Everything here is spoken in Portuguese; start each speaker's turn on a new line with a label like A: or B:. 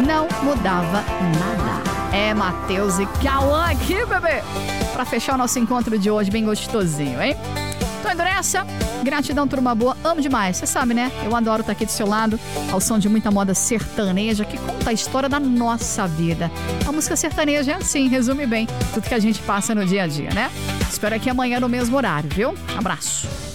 A: não mudava nada. É Matheus e Cauã aqui, bebê, pra fechar o nosso encontro de hoje bem gostosinho, hein? Tô indo nessa. Gratidão, turma boa. Amo demais. Você sabe, né? Eu adoro estar aqui do seu lado, ao som de muita moda sertaneja que conta a história da nossa vida. A música sertaneja é assim, resume bem tudo que a gente passa no dia a dia, né? Espero aqui amanhã no mesmo horário, viu? Abraço.